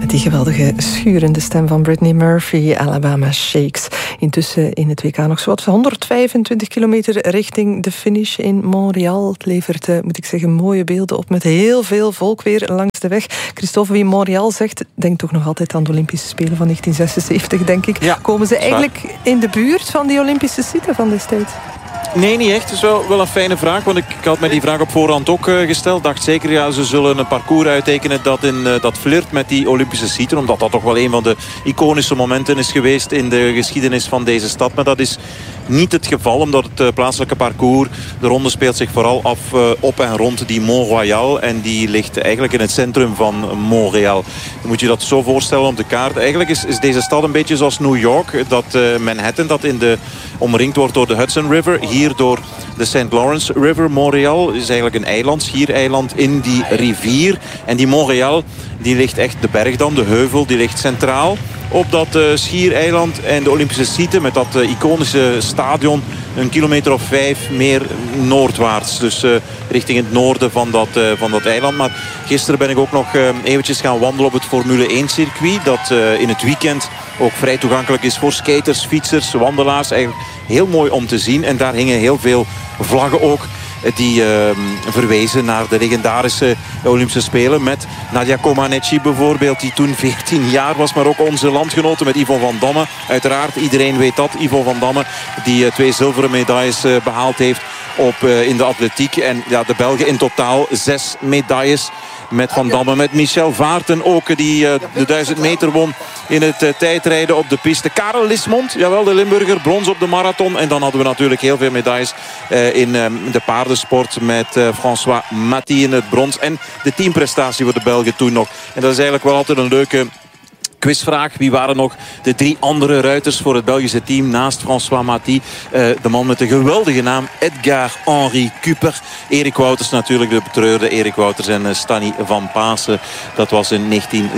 Met die geweldige schurende stem van Brittany Murphy, Alabama Shakes. Intussen in het WK nog zowat 125 kilometer richting de finish in Montreal. Het levert, moet ik zeggen, mooie beelden op met heel veel volk weer langs de weg. Christophe, wie Montreal zegt, denkt toch nog altijd aan de Olympische Spelen van 1976, denk ik. Ja, komen ze eigenlijk in de buurt van die Olympische site van destijds? Nee, niet echt. Het is wel een fijne vraag. Want ik had mij die vraag op voorhand ook gesteld. Dacht zeker, ja, ze zullen een parcours uittekenen dat flirt met die Olympische site. Omdat dat toch wel een van de iconische momenten is geweest in de geschiedenis van deze stad. Maar dat is niet het geval, omdat het plaatselijke parcours, de ronde speelt zich vooral af op en rond die Mont Royal. En die ligt eigenlijk in het centrum van Montreal. Je moet je dat zo voorstellen op de kaart. Eigenlijk is deze stad een beetje zoals New York. Dat Manhattan, dat omringd wordt door de Hudson River. Hier door de St. Lawrence River. Montreal is eigenlijk een eiland, schiereiland in die rivier. En die Montreal, die ligt echt, de bergdam, de heuvel, die ligt centraal op dat schiereiland. En de Olympische site met dat iconische stadion een kilometer of 5 meer noordwaarts. Dus richting het noorden van dat eiland. Maar gisteren ben ik ook nog eventjes gaan wandelen op het Formule 1 circuit. Dat in het weekend ook vrij toegankelijk is voor skaters, fietsers, wandelaars. Eigenlijk heel mooi om te zien. En daar hingen heel veel vlaggen ook die verwezen naar de legendarische Olympische Spelen. Met Nadia Comaneci bijvoorbeeld, die toen 14 jaar was. Maar ook onze landgenoten met Yvon van Damme. Uiteraard, iedereen weet dat. Yvon van Damme, die 2 zilveren medailles behaald heeft in de atletiek. En ja, de Belgen in totaal 6 medailles. Met Van Damme, met Michel Vaarten ook, die de 1000 meter won in het tijdrijden op de piste. Karel Lismond, jawel, de Limburger, brons op de marathon. En dan hadden we natuurlijk heel veel medailles in de paardensport met François Maty in het brons. En de teamprestatie voor de Belgen toen nog. En dat is eigenlijk wel altijd een leuke quizvraag. Wie waren nog de 3 andere ruiters voor het Belgische team naast François Maty? De man met de geweldige naam Edgar-Henri Kuper. Erik Wouters natuurlijk, de betreurde Erik Wouters en Stanny van Pasen. Dat was in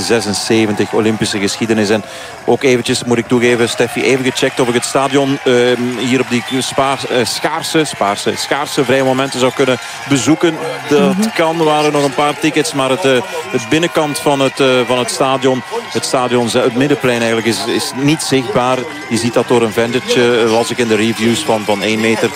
1976 Olympische geschiedenis. En ook eventjes, moet ik toegeven, Steffi, even gecheckt of ik het stadion hier op die schaarse vrije momenten zou kunnen bezoeken. Dat kan, er waren nog een paar tickets, maar het binnenkant van het stadion, het middenplein eigenlijk is niet zichtbaar. Je ziet dat door een ventertje, las ik in de reviews van 1 meter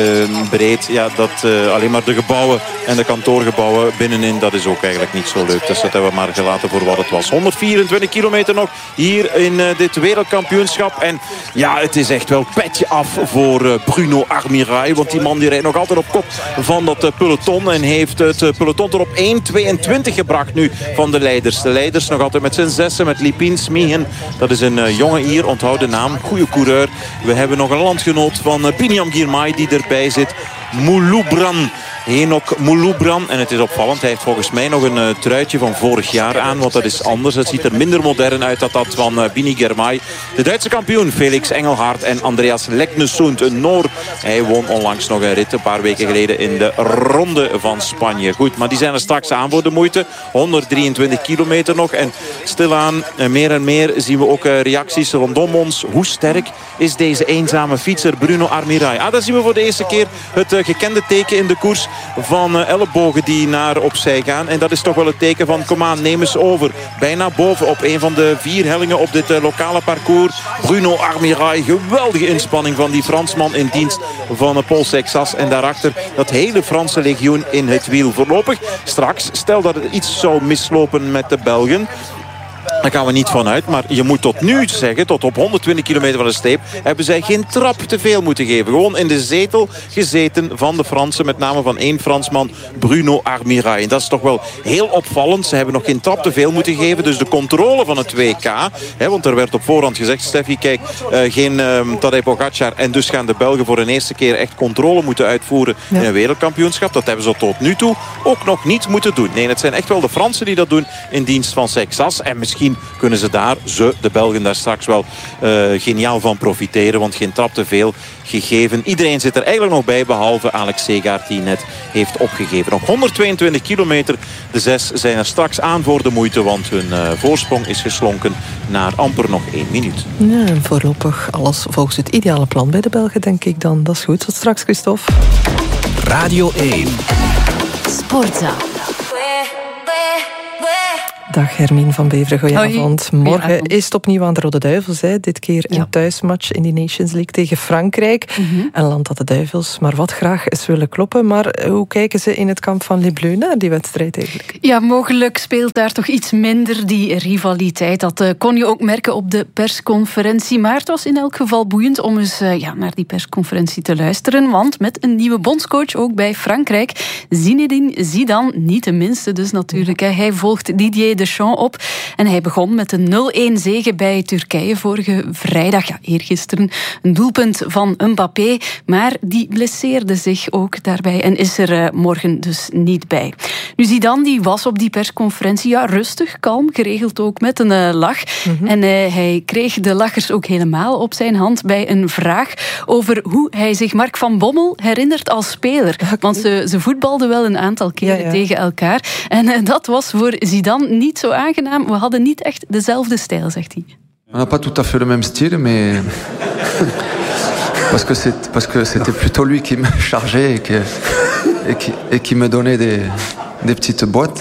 breed. Ja, dat alleen maar de gebouwen en de kantoorgebouwen binnenin, dat is ook eigenlijk niet zo leuk. Dus dat hebben we maar gelaten voor wat het was. 124 kilometer nog hier in dit wereldkampioenschap. En ja, het is echt wel petje af voor Bruno Armirail. Want die man die rijdt nog altijd op kop van dat peloton. En heeft het peloton er op 1.22 gebracht nu van de leiders. De leiders nog altijd met zijn 6, met Lipin Smihin. Dat is een jongen hier, onthoud de naam. Goeie coureur. We hebben nog een landgenoot van Binyam Girmay die erbij zit. Mouloubran. Henok Mouloubran. En het is opvallend. Hij heeft volgens mij nog een truitje van vorig jaar aan. Want dat is anders. Het ziet er minder modern uit dan dat van Bini Girmay. De Duitse kampioen Felix Engelhard en Andreas Leknesund, een Noor. Hij won onlangs nog een rit een paar weken geleden in de ronde van Spanje. Goed, maar die zijn er straks aan voor de moeite. 123 kilometer nog. En stilaan, meer en meer zien we ook reacties rondom ons. Hoe sterk is deze eenzame fietser Bruno Armirail? Daar zien we voor de eerste keer het gekende teken in de koers van ellebogen die naar opzij gaan. En dat is toch wel het teken van kom aan, neem eens over. Bijna boven op een van de 4 hellingen op dit lokale parcours. Bruno Armirail, geweldige inspanning van die Fransman in dienst van Paul Sexas. En daarachter dat hele Franse legioen in het wiel. Voorlopig, straks, stel dat het iets zou mislopen met de Belgen, daar gaan we niet van uit. Maar je moet tot nu zeggen, tot op 120 kilometer van de streep, hebben zij geen trap te veel moeten geven. Gewoon in de zetel gezeten van de Fransen. Met name van 1 Fransman, Bruno Armirail. En dat is toch wel heel opvallend. Ze hebben nog geen trap te veel moeten geven. Dus de controle van het WK. Want er werd op voorhand gezegd, Steffi, kijk, geen Tadej Pogacar. En dus gaan de Belgen voor een eerste keer echt controle moeten uitvoeren in een wereldkampioenschap. Dat hebben ze tot nu toe ook nog niet moeten doen. Nee, het zijn echt wel de Fransen die dat doen in dienst van Sexas. En misschien kunnen ze de Belgen daar straks wel geniaal van profiteren. Want geen trap te veel gegeven. Iedereen zit er eigenlijk nog bij, behalve Alex Segaert die net heeft opgegeven. Nog 122 kilometer. De 6 zijn er straks aan voor de moeite, want hun voorsprong is geslonken naar amper nog 1 minuut. Ja, en voorlopig alles volgens het ideale plan bij de Belgen, denk ik dan. Dat is goed. Tot straks, Christophe. Radio 1. Sportza. Dag Hermine van Beveren, goedenavond. Hoi. Morgen is het opnieuw aan de Rode Duivels. Dit keer een thuismatch in die Nations League tegen Frankrijk. Een land dat de Duivels maar wat graag eens willen kloppen. Maar hoe kijken ze in het kamp van Les Bleus naar die wedstrijd eigenlijk? Ja, mogelijk speelt daar toch iets minder die rivaliteit. Dat kon je ook merken op de persconferentie. Maar het was in elk geval boeiend om eens naar die persconferentie te luisteren. Want met een nieuwe bondscoach ook bij Frankrijk, Zinedine Zidane, niet de minste dus natuurlijk. Hij volgt Didier Deschamps op. En hij begon met een 0-1 zege bij Turkije vorige vrijdag. Ja, eergisteren een doelpunt van Mbappé. Maar die blesseerde zich ook daarbij en is er morgen dus niet bij. Nu, Zidane die was op die persconferentie rustig, kalm, geregeld ook met een lach. En hij kreeg de lachers ook helemaal op zijn hand bij een vraag over hoe hij zich Mark van Bommel herinnert als speler. Want ze voetbalden wel een aantal keren tegen elkaar. En dat was voor Zidane niet zo aangenaam. We hadden niet echt dezelfde stijl, zegt hij. On n'a pas tout à fait le même style, mais parce que c'était plutôt lui qui me chargeait et qui me donnait des petites boîtes.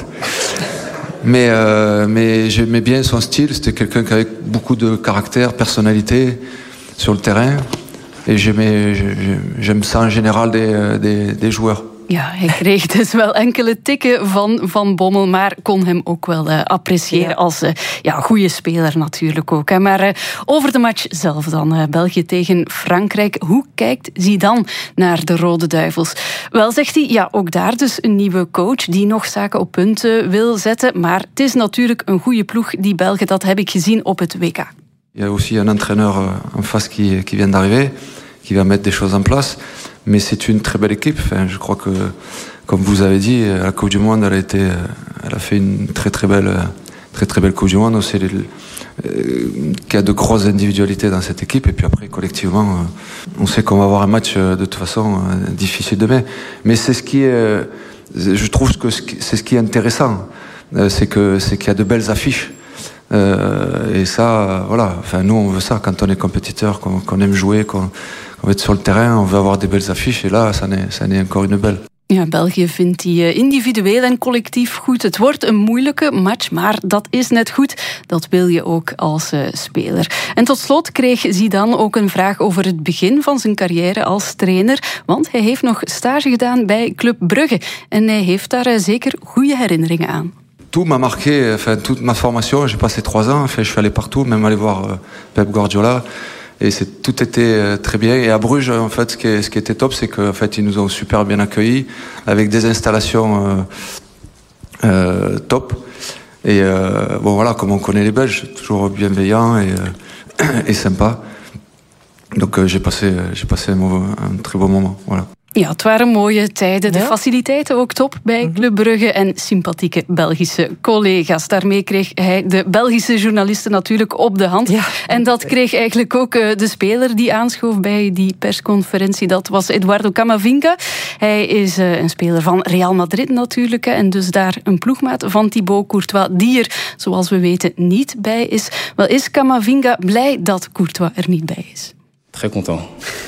Mais j'aimais bien son style. C'était quelqu'un qui avait beaucoup de caractère, personnalité sur le terrain. Et j'aime ça en général des joueurs. Ja, hij kreeg dus wel enkele tikken van Bommel, maar kon hem ook wel appreciëren als goede speler natuurlijk ook. Maar over de match zelf dan, België tegen Frankrijk. Hoe kijkt Zidane naar de Rode Duivels? Wel, zegt hij, ook daar dus een nieuwe coach die nog zaken op punten wil zetten. Maar het is natuurlijk een goede ploeg, die Belgen, dat heb ik gezien op het WK. Il y a aussi un entraîneur en face qui vient d'arriver, qui va mettre des choses en place. Mais c'est une très belle équipe. Enfin, je crois que, comme vous avez dit, la Coupe du Monde, elle a fait une très belle Coupe du Monde. Aussi, qu'il y a de grosses individualités dans cette équipe. Et puis après, collectivement, on sait qu'on va avoir un match de toute façon difficile demain. Mais c'est ce qui est, je trouve que c'est ce qui est intéressant, c'est qu'il y a de belles affiches. Et ça, voilà. Enfin, nous, on veut ça quand on est compétiteur, qu'on aime jouer, qu'on va être sur le terrain, on veut avoir des belles affiches. Et là, ça n'est encore une belle. Ja, België vindt die individueel en collectief goed. Het wordt een moeilijke match, maar dat is net goed. Dat wil je ook als speler. En tot slot kreeg Zidane ook een vraag over het begin van zijn carrière als trainer. Want hij heeft nog stage gedaan bij Club Brugge. En hij heeft daar zeker goede herinneringen aan. Tout m'a marqué, enfin toute ma formation, j'ai passé 3 ans, enfin je suis allé partout, même aller voir Pep Guardiola, et tout était très bien. Et à Bruges, en fait, ce qui était top, c'est que en fait ils nous ont super bien accueillis avec des installations top. Et bon voilà, comme on connaît les Belges, toujours bienveillants et sympa. Donc j'ai passé un très bon moment, voilà. Ja, het waren mooie tijden. De faciliteiten ook top bij Club Brugge en sympathieke Belgische collega's. Daarmee kreeg hij de Belgische journalisten natuurlijk op de hand. Ja. En dat kreeg eigenlijk ook de speler die aanschoof bij die persconferentie. Dat was Eduardo Camavinga. Hij is een speler van Real Madrid natuurlijk. En dus daar een ploegmaat van Thibaut Courtois, die er, zoals we weten, niet bij is. Wel, is Camavinga blij dat Courtois er niet bij is? Très content.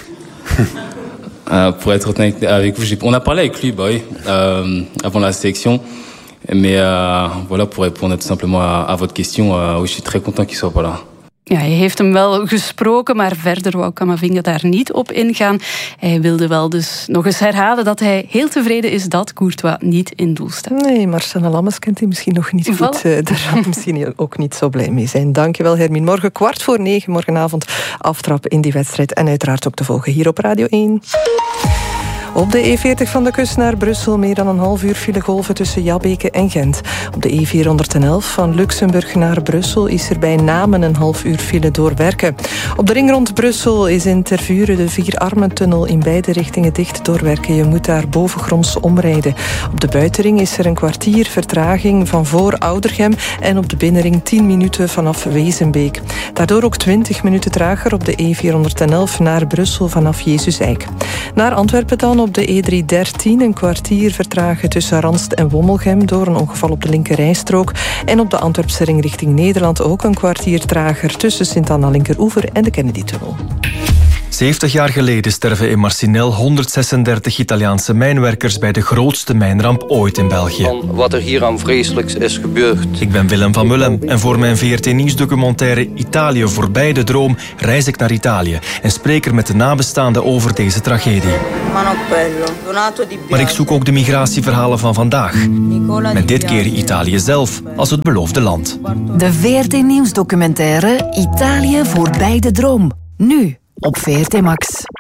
Pour être honnête avec vous, on a parlé avec lui, avant la sélection. Mais voilà, pour répondre tout simplement à votre question, oui, je suis très content qu'il soit pas là. Ja, hij heeft hem wel gesproken, maar verder wou Camavinga daar niet op ingaan. Hij wilde wel dus nog eens herhalen dat hij heel tevreden is dat Courtois niet in doel staat. Nee, Marcel Lammes kent hij misschien nog niet goed. Daar zal misschien ook niet zo blij mee zijn. Dankjewel, Hermine. Morgen 8:45, morgenavond aftrap in die wedstrijd. En uiteraard ook te volgen hier op Radio 1. Op de E40 van de kust naar Brussel meer dan een half uur file golven tussen Jabbeke en Gent. Op de E411 van Luxemburg naar Brussel is er bij Namen een half uur file door Werken. Op de ring rond Brussel is in Tervuren de Vierarmentunnel in beide richtingen dicht door Werken. Je moet daar bovengronds omrijden. Op de buitenring is er een kwartier vertraging van voor Oudergem en op de binnenring 10 minuten vanaf Wezenbeek. Daardoor ook 20 minuten trager op de E411 naar Brussel vanaf Jezus-Eik. Naar Antwerpen dan op de E313 een kwartier vertragen tussen Ranst en Wommelgem door een ongeval op de linkerrijstrook. En op de Antwerpse ring richting Nederland ook een kwartier trager tussen Sint-Anna Linkeroever en de Kennedy-tunnel. 70 jaar geleden sterven in Marcinelle 136 Italiaanse mijnwerkers bij de grootste mijnramp ooit in België. Van wat er hier aan vreselijks is gebeurd. Ik ben Willem van Mullem en voor mijn VRT-nieuwsdocumentaire Italië voorbij de droom reis ik naar Italië en spreek er met de nabestaanden over deze tragedie. Maar ik zoek ook de migratieverhalen van vandaag. Met dit keer Italië zelf als het beloofde land. De VRT-nieuwsdocumentaire Italië voorbij de droom. Nu op VRT Max.